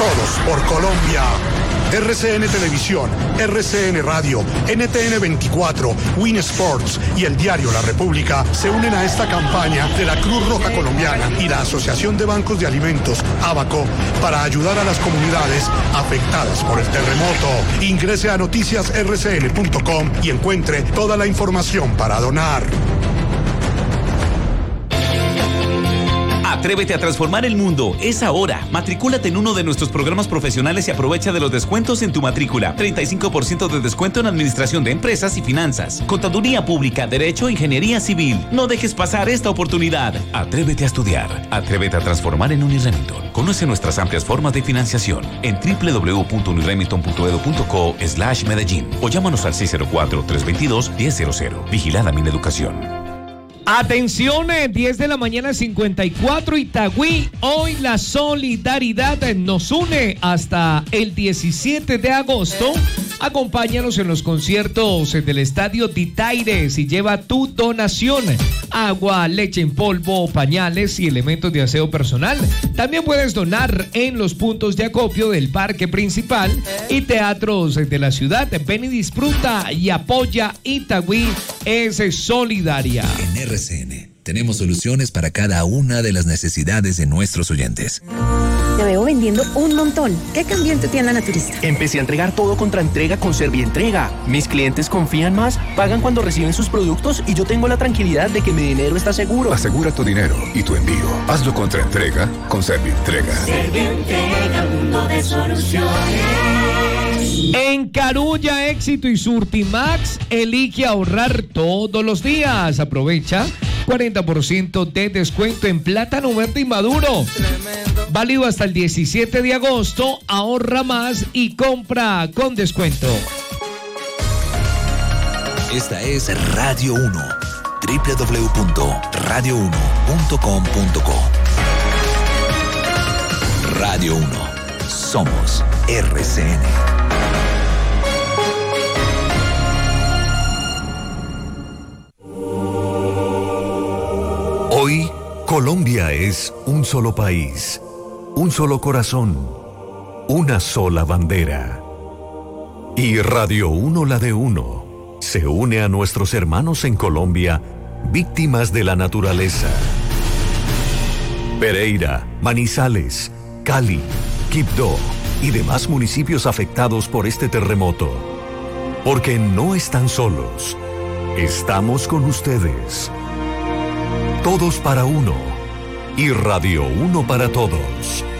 Todos por Colombia. RCN Televisión, RCN Radio, NTN 24, Win Sports y el diario La República se unen a esta campaña de la Cruz Roja Colombiana y la Asociación de Bancos de Alimentos, ABACO, para ayudar a las comunidades afectadas por el terremoto. Ingrese a noticiasrcn.com y encuentre toda la información para donar. Atrévete a transformar el mundo. Es ahora. Matricúlate en uno de nuestros programas profesionales y aprovecha de los descuentos en tu matrícula. 35% de descuento en administración de empresas y finanzas, contaduría pública, derecho e ingeniería civil. No dejes pasar esta oportunidad. Atrévete a estudiar. Atrévete a transformar en Uniremington. Conoce nuestras amplias formas de financiación en www.uniremington.edu.co/Medellín o llámanos al 604-322-1000. Vigilada Mineducación. Atención, 10 de la mañana 54, Itagüí. Hoy la solidaridad nos une hasta el 17 de agosto. Acompáñanos en los conciertos del Estadio Titaires y lleva tu donación. Agua, leche en polvo, pañales y elementos de aseo personal. También puedes donar en los puntos de acopio del parque principal y teatros de la ciudad. Ven y disfruta y apoya. Itagüí es solidaria. En RCN tenemos soluciones para cada una de las necesidades de nuestros oyentes. Te veo vendiendo un montón. ¿Qué cambió en tu tienda naturista? Empecé a entregar todo contra entrega con Servientrega. Mis clientes confían más, pagan cuando reciben sus productos y yo tengo la tranquilidad de que mi dinero está seguro. Asegura tu dinero y tu envío. Hazlo contra entrega con Servientrega. Servientrega, mundo de soluciones. En Carulla, Éxito y Surtimax, elige ahorrar todos los días. Aprovecha 40% de descuento en plátano verde y maduro. Tremendo. Válido hasta el 17 de agosto. Ahorra más y compra con descuento. Esta es Radio 1. www.radio1.com.co. Radio 1. Somos RCN. Hoy, Colombia es un solo país, un solo corazón, una sola bandera. Y Radio 1, la de uno, se une a nuestros hermanos en Colombia, víctimas de la naturaleza. Pereira, Manizales, Cali, Quibdó y demás municipios afectados por este terremoto. Porque no están solos, estamos con ustedes. Todos para uno y Radio 1 para todos.